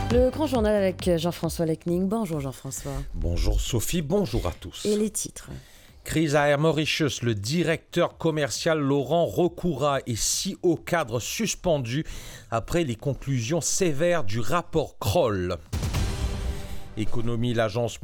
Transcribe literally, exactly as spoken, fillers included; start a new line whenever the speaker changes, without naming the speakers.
Le grand journal avec Jean-François Lecning. Bonjour Jean-François.
Bonjour Sophie, bonjour à tous.
Et les titres?
Crise à Air Mauritius, le directeur commercial Laurent Recoura et six hauts cadres suspendus après les conclusions sévères du rapport Kroll. Économie, l'agence